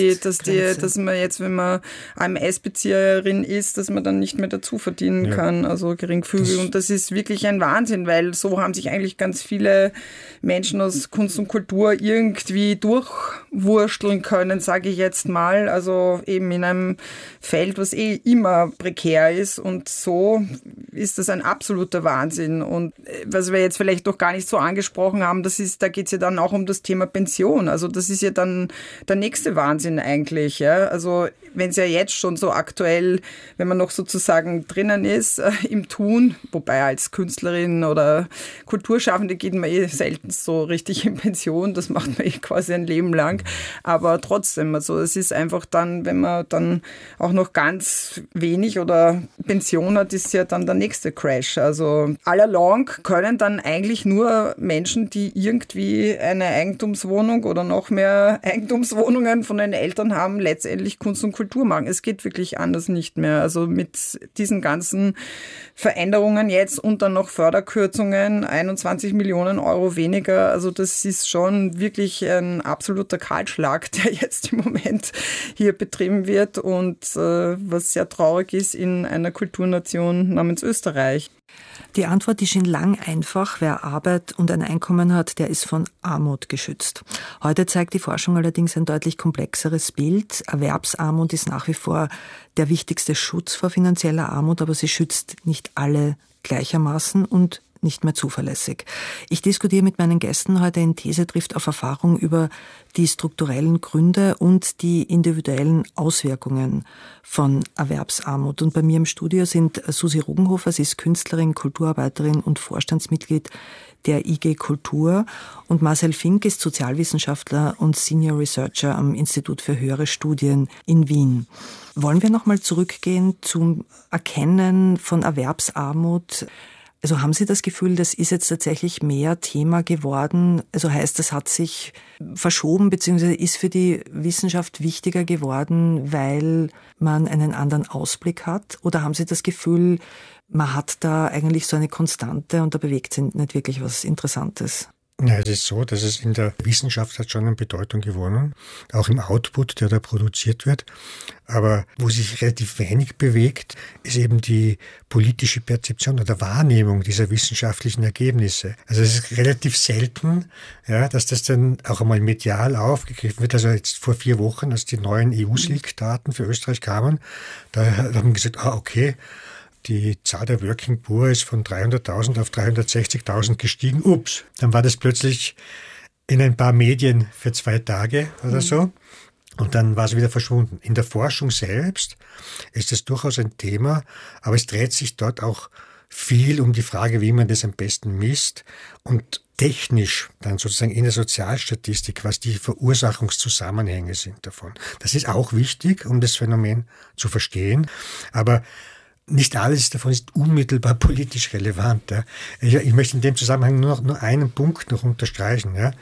jetzt, wenn man AMS-Bezieherin ist, dass man dann nicht mehr dazu verdienen kann. Also geringfügig. Und das ist wirklich ein Wahnsinn, weil so haben sich eigentlich ganz viele Menschen aus Kunst und Kultur irgendwie durchwursteln können, sage ich jetzt mal. Also eben in einem Feld, was immer prekär ist. Und so ist das ein absoluter Wahnsinn. Und was wir jetzt vielleicht noch gar nicht so angesprochen haben, da geht es ja dann auch um das Thema Pension. Also das ist ja dann der nächste Wahnsinn eigentlich. Ja? Also wenn es ja jetzt schon so aktuell, wenn man noch sozusagen drinnen ist, im Tun, wobei als Künstlerin oder Kulturschaffende geht man selten so richtig in Pension, das macht man quasi ein Leben lang, aber trotzdem, also es ist einfach dann, wenn man dann auch noch ganz wenig oder Pension hat, ist ja dann der nächste Crash. Also allalong können dann eigentlich nur Menschen, die irgendwie eine Eigentumswohnung oder noch mehr Eigentumswohnungen von den Eltern haben, letztendlich Kunst und Kultur machen. Es geht wirklich anders nicht mehr. Also mit diesen ganzen Veränderungen jetzt und dann noch Förderkürzungen, 21 Millionen Euro weniger. Also das ist schon wirklich ein absoluter Kahlschlag, der jetzt im Moment hier betrieben wird und was sehr traurig ist in einer Kulturnation namens Österreich. Die Antwort ist schon lang einfach. Wer Arbeit und ein Einkommen hat, der ist von Armut geschützt. Heute zeigt die Forschung allerdings ein deutlich komplexeres Bild. Erwerbsarmut ist nach wie vor der wichtigste Schutz vor finanzieller Armut, aber sie schützt nicht alle gleichermaßen und nicht mehr zuverlässig. Ich diskutiere mit meinen Gästen heute in These trifft auf Erfahrung über die strukturellen Gründe und die individuellen Auswirkungen von Erwerbsarmut. Und bei mir im Studio sind Susi Rugenhofer, sie ist Künstlerin, Kulturarbeiterin und Vorstandsmitglied der IG Kultur, und Marcel Fink ist Sozialwissenschaftler und Senior Researcher am Institut für höhere Studien in Wien. Wollen wir nochmal zurückgehen zum Erkennen von Erwerbsarmut? Also haben Sie das Gefühl, das ist jetzt tatsächlich mehr Thema geworden? Also heißt, das hat sich verschoben bzw. ist für die Wissenschaft wichtiger geworden, weil man einen anderen Ausblick hat? Oder haben Sie das Gefühl, man hat da eigentlich so eine Konstante und da bewegt sich nicht wirklich was Interessantes? Ja, es ist so, dass es in der Wissenschaft hat schon an Bedeutung gewonnen, auch im Output, der da produziert wird. Aber wo sich relativ wenig bewegt, ist eben die politische Perzeption oder Wahrnehmung dieser wissenschaftlichen Ergebnisse. Also es ist relativ selten, ja, dass das dann auch einmal medial aufgegriffen wird. Also jetzt vor 4 Wochen, als die neuen EU-SLIC-Daten für Österreich kamen, da haben wir gesagt, okay, die Zahl der Working Poor ist von 300.000 auf 360.000 gestiegen. Ups, dann war das plötzlich in ein paar Medien für 2 Tage oder so. Und dann war es wieder verschwunden. In der Forschung selbst ist es durchaus ein Thema, aber es dreht sich dort auch viel um die Frage, wie man das am besten misst und technisch dann sozusagen in der Sozialstatistik, was die Verursachungszusammenhänge sind davon. Das ist auch wichtig, um das Phänomen zu verstehen, aber nicht alles davon ist unmittelbar politisch relevant. Ja. Ich möchte in dem Zusammenhang nur einen Punkt noch unterstreichen. Ja.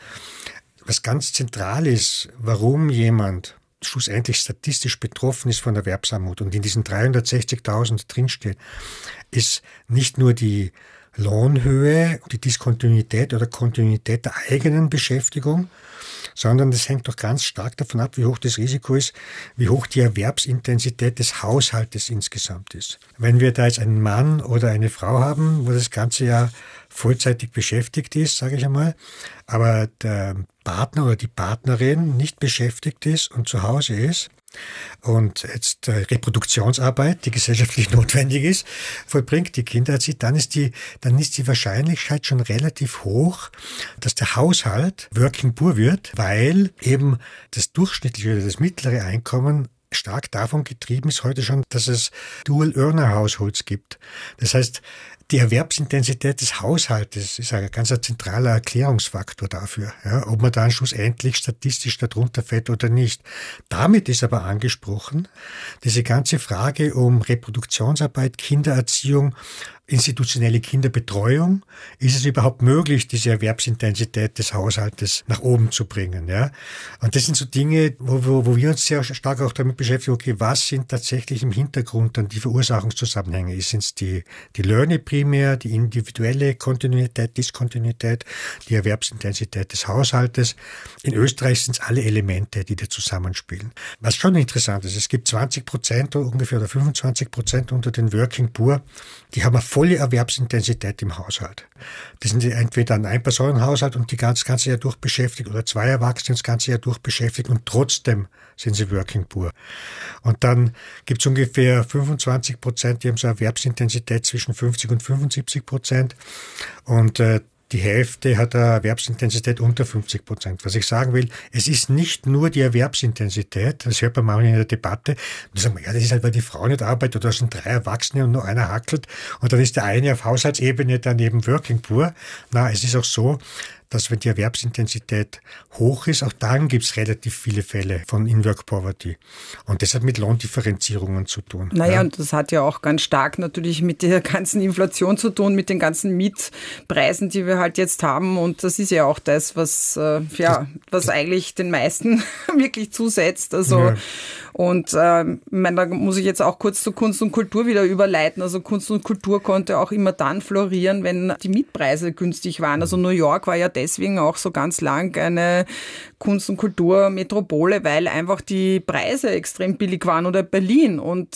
Was ganz zentral ist, warum jemand schlussendlich statistisch betroffen ist von Erwerbsarmut und in diesen 360.000 drinsteht, ist nicht nur die Lohnhöhe, die Diskontinuität oder Kontinuität der eigenen Beschäftigung, sondern das hängt doch ganz stark davon ab, wie hoch das Risiko ist, wie hoch die Erwerbsintensität des Haushaltes insgesamt ist. Wenn wir da jetzt einen Mann oder eine Frau haben, wo das ganze Jahr vollzeitig beschäftigt ist, sage ich einmal, aber der Partner oder die Partnerin nicht beschäftigt ist und zu Hause ist, und jetzt Reproduktionsarbeit, die gesellschaftlich notwendig ist, vollbringt die Kindererziehung, dann ist die Wahrscheinlichkeit schon relativ hoch, dass der Haushalt Working Poor wird, weil eben das durchschnittliche oder das mittlere Einkommen stark davon getrieben ist heute schon, dass es Dual-Earner-Households gibt. Das heißt, die Erwerbsintensität des Haushaltes ist ein ganz zentraler Erklärungsfaktor dafür, ja, ob man dann schlussendlich statistisch darunter fällt oder nicht. Damit ist aber angesprochen, diese ganze Frage um Reproduktionsarbeit, Kindererziehung, institutionelle Kinderbetreuung, ist es überhaupt möglich, diese Erwerbsintensität des Haushaltes nach oben zu bringen, ja? Und das sind so Dinge, wo wir uns sehr stark auch damit beschäftigen, okay, was sind tatsächlich im Hintergrund dann die Verursachungszusammenhänge? Sind es die Löhne primär, die individuelle Kontinuität, Diskontinuität, die Erwerbsintensität des Haushaltes? In Österreich sind es alle Elemente, die da zusammenspielen. Was schon interessant ist, es gibt 20% ungefähr oder 25% unter den Working Poor, die haben eine volle Erwerbsintensität im Haushalt. Das sind entweder ein Ein-Personen-Haushalt und die das ganze Jahr durch beschäftigt oder zwei Erwachsene das ganze Jahr durch beschäftigt und trotzdem sind sie Working Poor. Und dann gibt es ungefähr 25%, die haben so eine Erwerbsintensität zwischen 50 und 75%. Und die Hälfte hat eine Erwerbsintensität unter 50%. Was ich sagen will, es ist nicht nur die Erwerbsintensität, das hört man manchmal in der Debatte, und da sagen wir, ja, das ist halt, weil die Frau nicht arbeitet oder es sind 3 Erwachsene und nur einer hackelt und dann ist der eine auf Haushaltsebene daneben Working Poor. Na, es ist auch so, dass wenn die Erwerbsintensität hoch ist, auch dann gibt es relativ viele Fälle von In-Work-Poverty. Und das hat mit Lohndifferenzierungen zu tun. Naja, und das hat ja auch ganz stark natürlich mit der ganzen Inflation zu tun, mit den ganzen Mietpreisen, die wir halt jetzt haben. Und das ist ja auch das, was eigentlich den meisten wirklich zusetzt. Also ja. Und da muss ich jetzt auch kurz zu Kunst und Kultur wieder überleiten. Also Kunst und Kultur konnte auch immer dann florieren, wenn die Mietpreise günstig waren. Also New York war ja deswegen auch so ganz lang eine Kunst- und Kulturmetropole, weil einfach die Preise extrem billig waren, oder Berlin. Und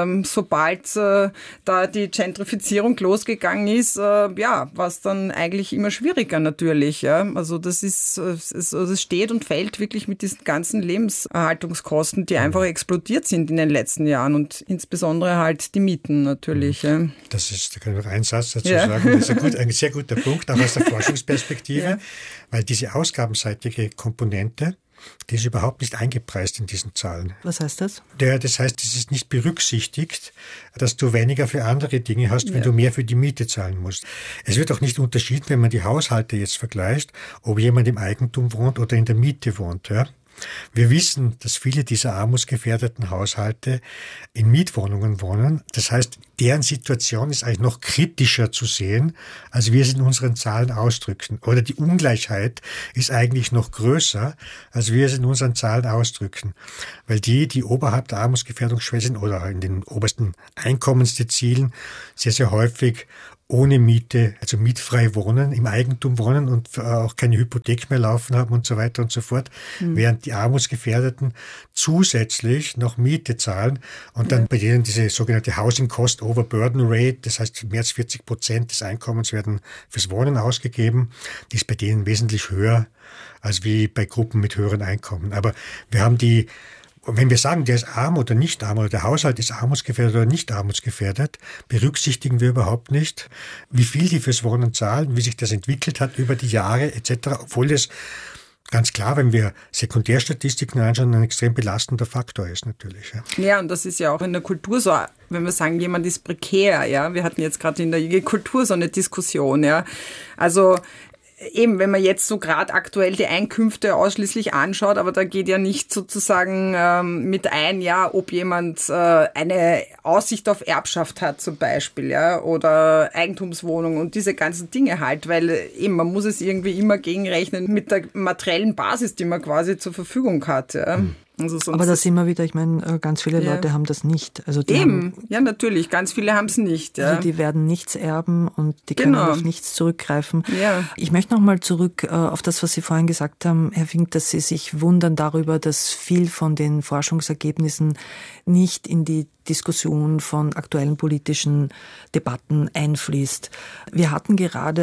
sobald da die Gentrifizierung losgegangen ist, war es dann eigentlich immer schwieriger natürlich. Ja? Also das ist, es steht und fällt wirklich mit diesen ganzen Lebenserhaltungskosten, die einfach explodiert sind in den letzten Jahren und insbesondere halt die Mieten natürlich. Ja. Da kann ich noch einen Satz dazu sagen. Das ist ein sehr guter Punkt, auch aus der Forschungsperspektive, weil diese ausgabenseitige Komponente, die ist überhaupt nicht eingepreist in diesen Zahlen. Was heißt das? Das heißt, es ist nicht berücksichtigt, dass du weniger für andere Dinge hast, wenn du mehr für die Miete zahlen musst. Es wird auch nicht unterschieden, wenn man die Haushalte jetzt vergleicht, ob jemand im Eigentum wohnt oder in der Miete wohnt. Ja? Wir wissen, dass viele dieser armutsgefährdeten Haushalte in Mietwohnungen wohnen. Das heißt, deren Situation ist eigentlich noch kritischer zu sehen, als wir es in unseren Zahlen ausdrücken. Oder die Ungleichheit ist eigentlich noch größer, als wir es in unseren Zahlen ausdrücken. Weil die oberhalb der Armutsgefährdungsschwelle sind oder in den obersten Einkommensdezilen sehr, sehr häufig ohne Miete, also mietfrei wohnen, im Eigentum wohnen und auch keine Hypothek mehr laufen haben und so weiter und so fort, während die Armutsgefährdeten zusätzlich noch Miete zahlen und dann bei denen diese sogenannte Housing Cost Overburden Rate, das heißt mehr als 40% des Einkommens werden fürs Wohnen ausgegeben, die ist bei denen wesentlich höher als wie bei Gruppen mit höheren Einkommen. Aber wir haben und wenn wir sagen, der ist arm oder nicht arm oder der Haushalt ist armutsgefährdet oder nicht armutsgefährdet, berücksichtigen wir überhaupt nicht, wie viel die fürs Wohnen zahlen, wie sich das entwickelt hat über die Jahre etc., obwohl das ganz klar, wenn wir Sekundärstatistiken anschauen, ein extrem belastender Faktor ist natürlich. Ja, und das ist ja auch in der Kultur so, wenn wir sagen, jemand ist prekär. Ja, wir hatten jetzt gerade in der IG Kultur so eine Diskussion. Ja, also eben, wenn man jetzt so gerade aktuell die Einkünfte ausschließlich anschaut, aber da geht ja nicht sozusagen mit ein, ja, ob jemand eine Aussicht auf Erbschaft hat zum Beispiel, ja, oder Eigentumswohnung und diese ganzen Dinge halt, weil eben man muss es irgendwie immer gegenrechnen mit der materiellen Basis, die man quasi zur Verfügung hat, ja. Also aber da sind wir wieder, ich meine, ganz viele Leute haben das nicht. Also ja natürlich, ganz viele haben es nicht. Ja. Also die werden nichts erben und die können auf nichts zurückgreifen. Ja. Ich möchte nochmal zurück auf das, was Sie vorhin gesagt haben, Herr Fink, dass Sie sich wundern darüber, dass viel von den Forschungsergebnissen nicht in die Diskussion von aktuellen politischen Debatten einfließt. Wir hatten gerade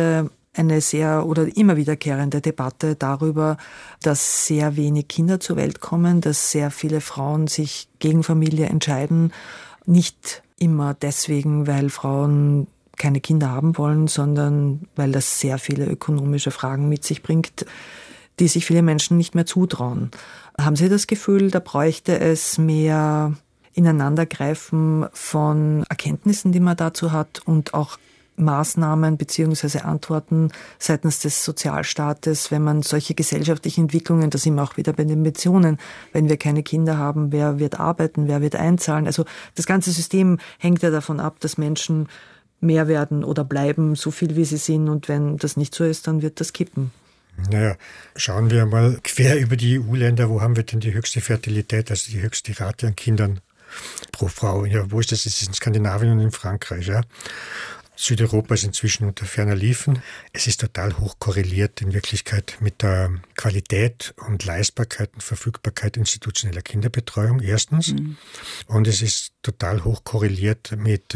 eine sehr oder immer wiederkehrende Debatte darüber, dass sehr wenig Kinder zur Welt kommen, dass sehr viele Frauen sich gegen Familie entscheiden. Nicht immer deswegen, weil Frauen keine Kinder haben wollen, sondern weil das sehr viele ökonomische Fragen mit sich bringt, die sich viele Menschen nicht mehr zutrauen. Haben Sie das Gefühl, da bräuchte es mehr Ineinandergreifen von Erkenntnissen, die man dazu hat und auch Maßnahmen bzw. Antworten seitens des Sozialstaates, wenn man solche gesellschaftlichen Entwicklungen, da sind wir auch wieder bei den Pensionen, wenn wir keine Kinder haben, wer wird arbeiten, wer wird einzahlen? Also das ganze System hängt ja davon ab, dass Menschen mehr werden oder bleiben, so viel wie sie sind. Und wenn das nicht so ist, dann wird das kippen. Naja, schauen wir mal quer über die EU-Länder, wo haben wir denn die höchste Fertilität, also die höchste Rate an Kindern pro Frau? Ja, wo ist das? Das ist in Skandinavien und in Frankreich. Ja. Südeuropa ist inzwischen unter ferner Liefen. Es ist total hoch korreliert in Wirklichkeit mit der Qualität und Leistbarkeit und Verfügbarkeit institutioneller Kinderbetreuung, erstens. Und es ist total hoch korreliert mit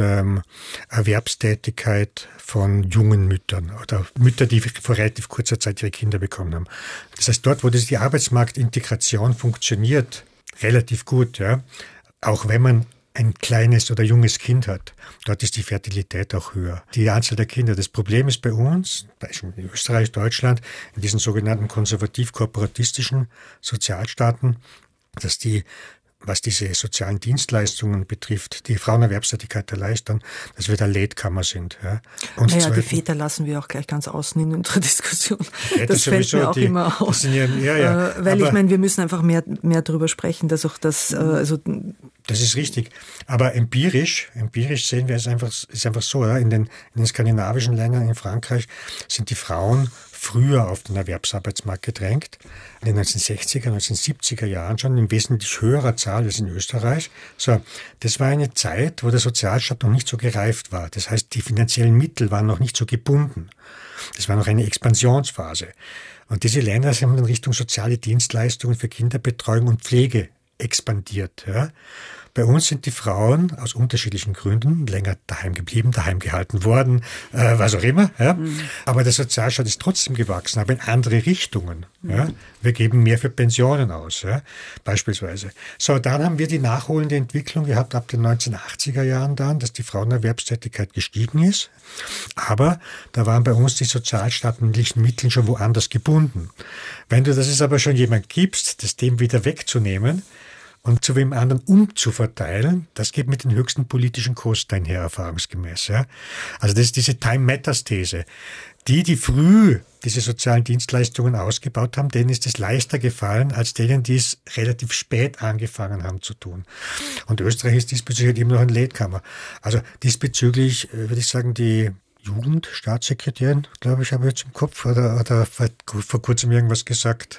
Erwerbstätigkeit von jungen Müttern oder Mütter, die vor relativ kurzer Zeit ihre Kinder bekommen haben. Das heißt, dort, wo die Arbeitsmarktintegration funktioniert, relativ gut, ja, auch wenn man ein kleines oder junges Kind hat, dort ist die Fertilität auch höher. Die Anzahl der Kinder. Das Problem ist bei uns, in Österreich, Deutschland, in diesen sogenannten konservativ-korporatistischen Sozialstaaten, dass was diese sozialen Dienstleistungen betrifft, die Frauenerwerbstätigkeit erleichtern, dass wir da Latecomer sind. Ja. Und die Väter lassen wir auch gleich ganz außen in unserer Diskussion. Das fällt mir auch immer auf. Weil ich meine, wir müssen einfach mehr darüber sprechen, dass auch das... Das ist richtig. Aber empirisch sehen wir es einfach so. Ja. In den skandinavischen Ländern, in Frankreich, sind die Frauen früher auf den Erwerbsarbeitsmarkt gedrängt. In den 1960er, 1970er Jahren schon in wesentlich höherer Zahl als in Österreich. So, das war eine Zeit, wo der Sozialstaat noch nicht so gereift war. Das heißt, die finanziellen Mittel waren noch nicht so gebunden. Das war noch eine Expansionsphase. Und diese Länder haben in Richtung soziale Dienstleistungen für Kinderbetreuung und Pflege expandiert. Ja. Bei uns sind die Frauen aus unterschiedlichen Gründen länger daheim geblieben, daheim gehalten worden, was auch immer. Ja. Aber der Sozialstaat ist trotzdem gewachsen, aber in andere Richtungen. Ja. Wir geben mehr für Pensionen aus, ja, beispielsweise. So, dann haben wir die nachholende Entwicklung gehabt ab den 1980er Jahren dann, dass die Frauenerwerbstätigkeit gestiegen ist. Aber da waren bei uns die sozialstaatlichen Mittel schon woanders gebunden. Wenn du das jetzt aber schon jemand gibst, das dem wieder wegzunehmen, und zu wem anderen umzuverteilen, das geht mit den höchsten politischen Kosten einher, erfahrungsgemäß. Ja? Also das ist diese Time-Matters-These. Die früh diese sozialen Dienstleistungen ausgebaut haben, denen ist es leichter gefallen, als denen, die es relativ spät angefangen haben zu tun. Und Österreich ist diesbezüglich eben noch ein Latecomer. Also diesbezüglich würde ich sagen, die Jugendstaatssekretärin, glaube ich, habe ich jetzt im Kopf, oder vor kurzem irgendwas gesagt,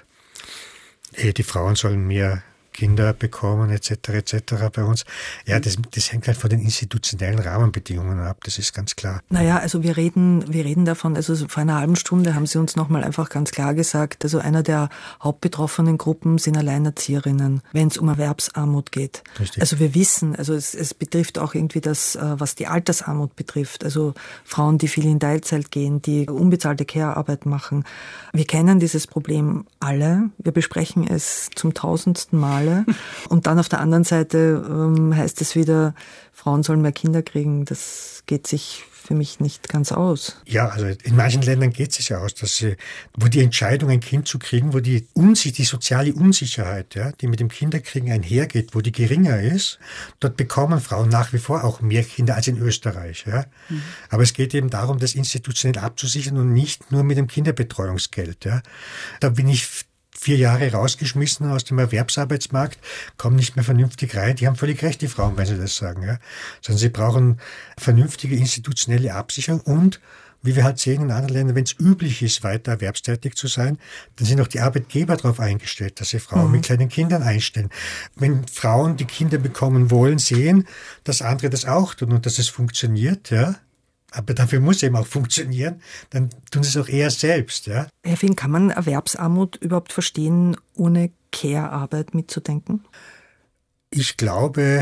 die Frauen sollen mehr Kinder bekommen, etc. bei uns. Ja, das hängt halt von den institutionellen Rahmenbedingungen ab, das ist ganz klar. Naja, also wir reden davon, also vor einer halben Stunde haben Sie uns nochmal einfach ganz klar gesagt, also einer der hauptbetroffenen Gruppen sind Alleinerzieherinnen, wenn es um Erwerbsarmut geht. Richtig. Also wir wissen, also es betrifft auch irgendwie das, was die Altersarmut betrifft, also Frauen, die viel in Teilzeit gehen, die unbezahlte Care-Arbeit machen. Wir kennen dieses Problem alle, wir besprechen es zum 1000. Mal. Und dann auf der anderen Seite heißt es wieder, Frauen sollen mehr Kinder kriegen. Das geht sich für mich nicht ganz aus. Ja, also in manchen Ländern geht es sich ja aus, wo die Entscheidung, ein Kind zu kriegen, wo die soziale Unsicherheit, ja, die mit dem Kinderkriegen einhergeht, wo die geringer ist, dort bekommen Frauen nach wie vor auch mehr Kinder als in Österreich. Ja. Aber es geht eben darum, das institutionell abzusichern und nicht nur mit dem Kinderbetreuungsgeld. Ja. Da bin ich 4 Jahre rausgeschmissen aus dem Erwerbsarbeitsmarkt, kommen nicht mehr vernünftig rein. Die haben völlig recht, die Frauen, wenn sie das sagen. Ja. Sondern sie brauchen vernünftige institutionelle Absicherung und, wie wir halt sehen in anderen Ländern, wenn es üblich ist, weiter erwerbstätig zu sein, dann sind auch die Arbeitgeber darauf eingestellt, dass sie Frauen mit kleinen Kindern einstellen. Wenn Frauen, die Kinder bekommen wollen, sehen, dass andere das auch tun und dass es funktioniert, ja, aber dafür muss es eben auch funktionieren, dann tun sie es auch eher selbst. Ja. Herr Fink, kann man Erwerbsarmut überhaupt verstehen, ohne Care-Arbeit mitzudenken? Ich glaube,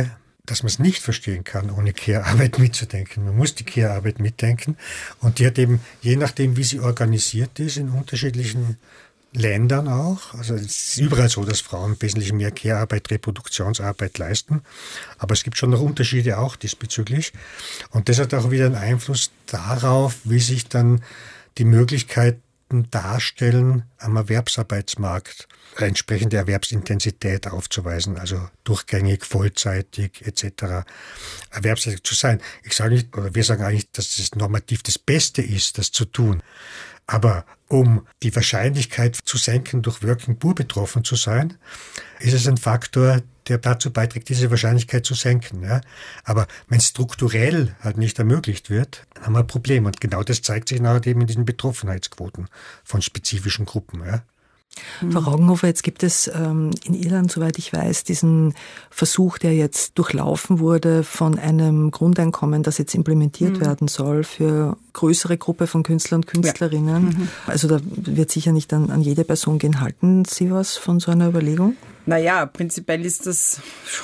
dass man es nicht verstehen kann, ohne Care-Arbeit mitzudenken. Man muss die Care-Arbeit mitdenken und die hat eben, je nachdem, wie sie organisiert ist, in unterschiedlichen Ländern auch. Also es ist überall so, dass Frauen wesentlich mehr Care-Arbeit, Reproduktionsarbeit leisten. Aber es gibt schon noch Unterschiede auch diesbezüglich. Und das hat auch wieder einen Einfluss darauf, wie sich dann die Möglichkeiten darstellen, am Erwerbsarbeitsmarkt entsprechende Erwerbsintensität aufzuweisen, also durchgängig, vollzeitig etc. erwerbstätig zu sein. Ich sage nicht, oder wir sagen eigentlich, dass das normativ das Beste ist, das zu tun. Aber um die Wahrscheinlichkeit zu senken, durch Working Poor betroffen zu sein, ist es ein Faktor, der dazu beiträgt, diese Wahrscheinlichkeit zu senken. Ja? Aber wenn strukturell halt nicht ermöglicht wird, dann haben wir ein Problem. Und genau das zeigt sich nachher eben in diesen Betroffenheitsquoten von spezifischen Gruppen. Ja? Frau Roggenhofer, jetzt gibt es in Irland, soweit ich weiß, diesen Versuch, der jetzt durchlaufen wurde von einem Grundeinkommen, das jetzt implementiert werden soll für größere Gruppe von Künstlern und Künstlerinnen. Ja. Also da wird sicher nicht an jede Person gehen. Halten Sie was von so einer Überlegung? Naja, prinzipiell ist das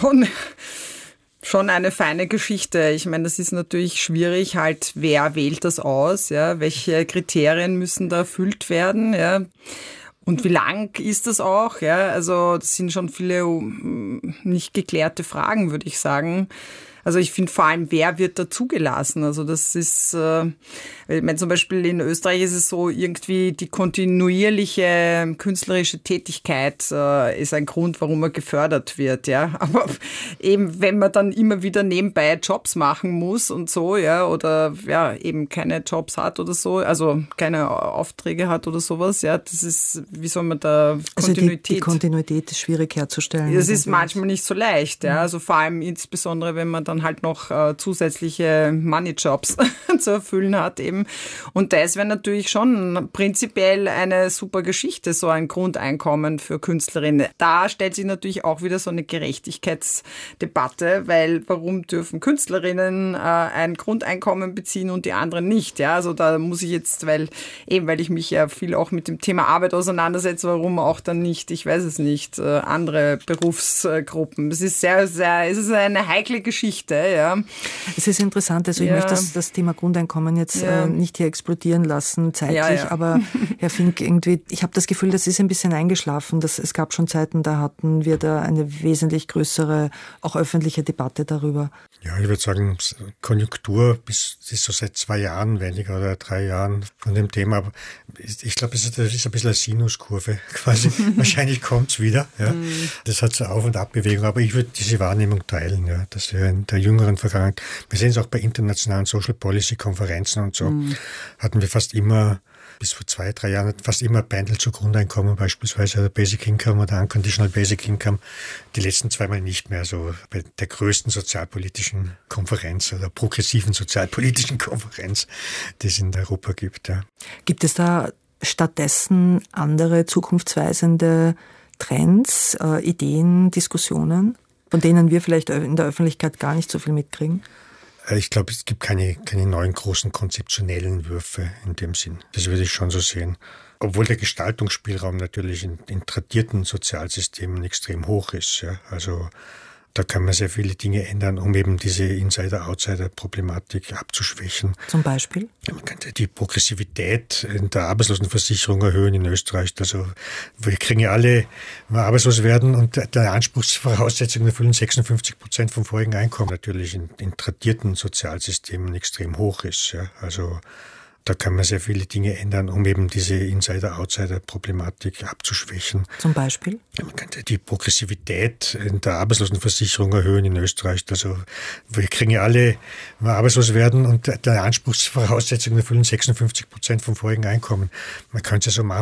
schon eine feine Geschichte. Ich meine, das ist natürlich schwierig, halt, wer wählt das aus, ja? Welche Kriterien müssen da erfüllt werden, ja? Und wie lang ist das auch? Ja, also das sind schon viele nicht geklärte Fragen, würde ich sagen. Also ich finde vor allem, wer wird da zugelassen? Also das ist, ich meine, zum Beispiel in Österreich ist es so, irgendwie die kontinuierliche künstlerische Tätigkeit ist ein Grund, warum er gefördert wird, ja. Aber eben, wenn man dann immer wieder nebenbei Jobs machen muss und so, ja, oder ja, eben keine Jobs hat oder so, also keine Aufträge hat oder sowas, ja, das ist, wie soll man da Kontinuität? Also die Kontinuität ist schwierig herzustellen. Das ist manchmal nicht so leicht, ja. Also vor allem insbesondere, wenn man dann halt noch zusätzliche Money-Jobs zu erfüllen hat eben. Und das wäre natürlich schon prinzipiell eine super Geschichte, so ein Grundeinkommen für Künstlerinnen. Da stellt sich natürlich auch wieder so eine Gerechtigkeitsdebatte, weil warum dürfen Künstlerinnen ein Grundeinkommen beziehen und die anderen nicht? Ja, also da muss ich jetzt, weil ich mich ja viel auch mit dem Thema Arbeit auseinandersetze, warum auch dann nicht, ich weiß es nicht, andere Berufsgruppen. Es ist es ist eine heikle Geschichte. Ja. Es ist interessant, also ich möchte das Thema Grundeinkommen jetzt nicht hier explodieren lassen zeitlich, aber Herr Fink, irgendwie, ich habe das Gefühl, das ist ein bisschen eingeschlafen. Es gab schon Zeiten, da hatten wir da eine wesentlich größere, auch öffentliche Debatte darüber. Ja, ich würde sagen, Konjunktur ist so seit 2 Jahren weniger oder 3 Jahren von dem Thema. Aber ich glaube, das ist ein bisschen eine Sinuskurve quasi. Wahrscheinlich kommt es wieder. Ja. Das hat so Auf- und Abbewegung. Aber ich würde diese Wahrnehmung teilen, ja, dass wir in der jüngeren Vergangenheit, wir sehen es auch bei internationalen Social Policy Konferenzen und so, hatten wir fast immer, bis vor 2-3 Jahren, fast immer Pendel zu Grundeinkommen, beispielsweise oder Basic Income oder Unconditional Basic Income. Die letzten 2 Mal nicht mehr, so bei der größten sozialpolitischen Konferenz oder progressiven sozialpolitischen Konferenz, die es in Europa gibt. Ja. Gibt es da stattdessen andere zukunftsweisende Trends, Ideen, Diskussionen, von denen wir vielleicht in der Öffentlichkeit gar nicht so viel mitkriegen? Ich glaube, es gibt keine neuen großen konzeptionellen Würfe in dem Sinn. Das würde ich schon so sehen. Obwohl der Gestaltungsspielraum natürlich in tradierten Sozialsystemen extrem hoch ist. Ja. Also da kann man sehr viele Dinge ändern, um eben diese Insider-Outsider-Problematik abzuschwächen. Zum Beispiel? Man könnte die Progressivität in der Arbeitslosenversicherung erhöhen in Österreich. Also wir kriegen ja alle, wenn wir arbeitslos werden und der Anspruchsvoraussetzungen erfüllen, 56% vom vorigen Einkommen natürlich in tradierten Sozialsystemen extrem hoch ist. Ja. Also da kann man sehr viele Dinge ändern, um eben diese Insider-Outsider-Problematik abzuschwächen. Zum Beispiel? Man könnte die Progressivität in der Arbeitslosenversicherung erhöhen in Österreich. Also wir kriegen ja alle, wenn wir arbeitslos werden und der Anspruchsvoraussetzungen erfüllen, 56% vom vorigen Einkommen. Man könnte es so machen.